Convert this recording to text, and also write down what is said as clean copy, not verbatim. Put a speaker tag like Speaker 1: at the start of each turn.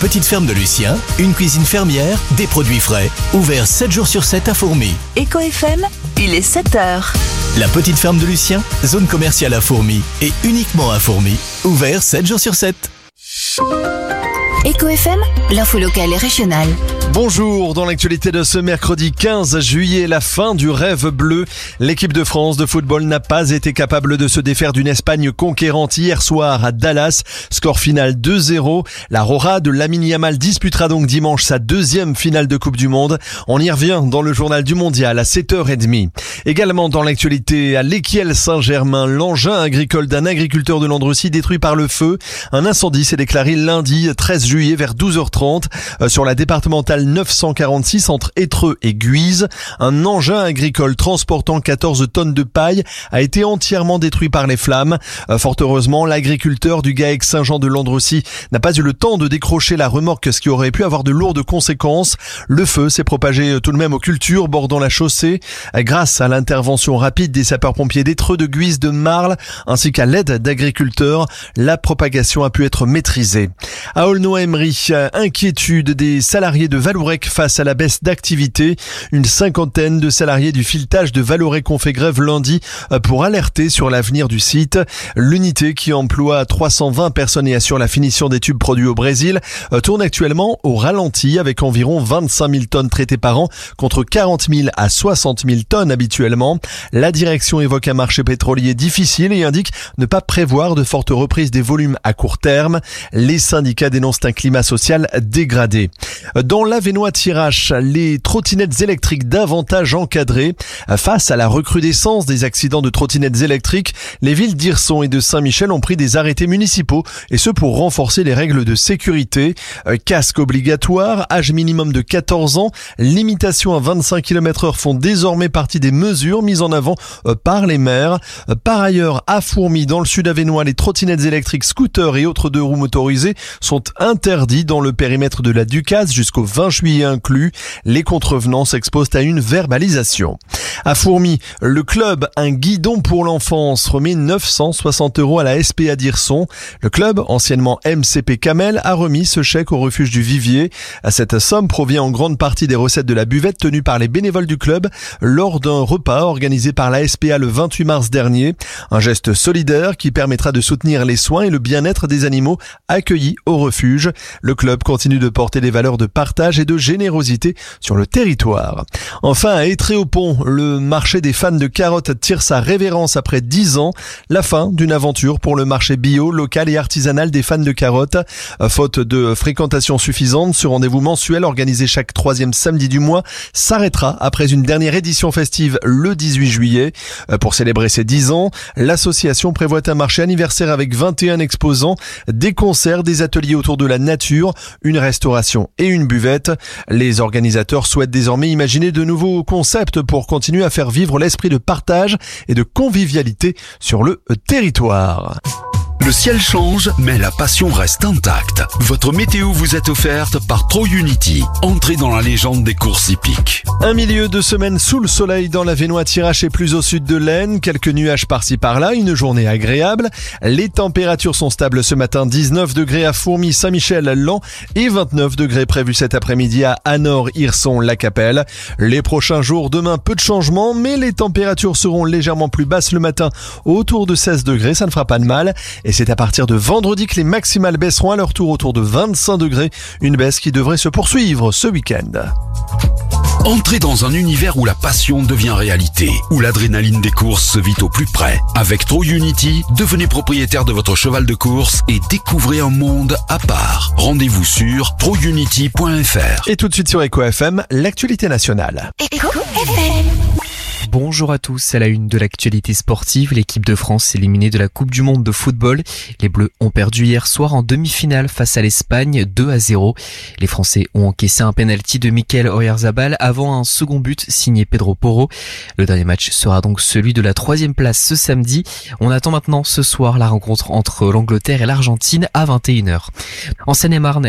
Speaker 1: petite ferme de Lucien, une cuisine fermière, des produits frais, ouvert 7 jours sur 7 à Fourmies.
Speaker 2: Eco FM, il est 7h.
Speaker 1: La petite ferme de Lucien, zone commerciale à Fourmies et uniquement à Fourmies, ouvert 7 jours sur 7.
Speaker 2: Eco FM, l'info locale et régionale.
Speaker 3: Bonjour, dans l'actualité de ce mercredi 15 juillet, la fin du rêve bleu. L'équipe de France de football n'a pas été capable de se défaire d'une Espagne conquérante hier soir à Dallas. Score final 2-0. La Rora de Lamine Yamal disputera donc dimanche sa deuxième finale de Coupe du Monde. On y revient dans le journal du Mondial à 7h30. Également dans l'actualité à l'Équiel Saint-Germain, l'engin agricole d'un agriculteur de Landrecy détruit par le feu. Un incendie s'est déclaré lundi 13 juillet vers 12h30 sur la départementale 946 entre Étreux et Guise. Un engin agricole transportant 14 tonnes de paille a été entièrement détruit par les flammes. Fort heureusement, l'agriculteur du GAEC Saint-Jean de Landrecy n'a pas eu le temps de décrocher la remorque, ce qui aurait pu avoir de lourdes conséquences. Le feu s'est propagé tout de même aux cultures bordant la chaussée. Grâce à l'intervention rapide des sapeurs-pompiers d'Étreux, de Guise, de Marle, ainsi qu'à l'aide d'agriculteurs, la propagation a pu être maîtrisée. À Aulnoy-Emery, inquiétude des salariés de Vallourec face à la baisse d'activité. Une cinquantaine de salariés du filetage de Vallourec ont fait grève lundi pour alerter sur l'avenir du site. L'unité, qui emploie 320 personnes et assure la finition des tubes produits au Brésil, tourne actuellement au ralenti avec environ 25 000 tonnes traitées par an contre 40 000 à 60 000 tonnes habituellement. La direction évoque un marché pétrolier difficile et indique ne pas prévoir de forte reprise des volumes à court terme. Les syndicats dénoncent un climat social dégradé. Dans l'Avesnois-Thiérache, les trottinettes électriques davantage encadrées. Face à la recrudescence des accidents de trottinettes électriques, les villes d'Hirson et de Saint-Michel ont pris des arrêtés municipaux, et ce pour renforcer les règles de sécurité. Casque obligatoire, âge minimum de 14 ans, limitation à 25 km/h font désormais partie des mesures mises en avant par les maires. Par ailleurs, à Fourmies, dans le sud avesnois, les trottinettes électriques, scooters et autres deux roues motorisées sont interdits dans le périmètre de la Ducasse jusqu'au 20 juillet inclus. Les contrevenants s'exposent à une verbalisation. À Fourmies, le club Un guidon pour l'enfance remet 960 € à la SPA d'Hirson. Le club, anciennement MCP Camel, a remis ce chèque au refuge du Vivier. Cette somme provient en grande partie des recettes de la buvette tenue par les bénévoles du club lors d'un repas organisé par la SPA le 28 mars dernier. Un geste solidaire qui permettra de soutenir les soins et le bien-être des animaux accueillis au refuge. Le club continue de porter des valeurs de partage et de générosité sur le territoire. Enfin, à Étré-au-Pont, le marché des fans de carottes tire sa révérence après 10 ans. La fin d'une aventure pour le marché bio, local et artisanal des fans de carottes. Faute de fréquentation suffisante, ce rendez-vous mensuel organisé chaque 3e samedi du mois s'arrêtera après une dernière édition festive le 18 juillet. Pour célébrer ses 10 ans, l'association prévoit un marché anniversaire avec 21 exposants, des concerts, des ateliers autour de la nature, une restauration et une buvette. Les organisateurs souhaitent désormais imaginer de nouveaux concepts pour continuer à faire vivre l'esprit de partage et de convivialité sur le territoire.
Speaker 4: Le ciel change, mais la passion reste intacte. Votre météo vous est offerte par TroUnity. Entrez dans la légende des courses hippiques.
Speaker 3: Un milieu de semaine sous le soleil dans l'Avesnois-Thiérache et plus au sud de l'Aisne. Quelques nuages par-ci par-là, une journée agréable. Les températures sont stables ce matin. 19 degrés à Fourmies, Saint-Michel, Laon et 29 degrés prévus cet après-midi à Anor, Hirson, La Capelle. Les prochains jours, demain, peu de changements, mais les températures seront légèrement plus basses le matin, autour de 16 degrés. Ça ne fera pas de mal. Et c'est à partir de vendredi que les maximales baisseront à leur tour autour de 25 degrés. Une baisse qui devrait se poursuivre ce week-end.
Speaker 4: Entrez dans un univers où la passion devient réalité, où l'adrénaline des courses se vit au plus près. Avec TroUnity, devenez propriétaire de votre cheval de course et découvrez un monde à part. Rendez-vous sur trounity.fr.
Speaker 3: Et tout de suite sur Eco FM, l'actualité nationale.
Speaker 2: Eco FM.
Speaker 5: Bonjour à tous, à la une de l'actualité sportive, l'équipe de France éliminée de la Coupe du Monde de football. Les Bleus ont perdu hier soir en demi-finale face à l'Espagne 2-0. Les Français ont encaissé un penalty de Mikel Oyarzabal avant un second but signé Pedro Porro. Le dernier match sera donc celui de la 3e place ce samedi. On attend maintenant ce soir la rencontre entre l'Angleterre et l'Argentine à 21h. En Seine-et-Marne,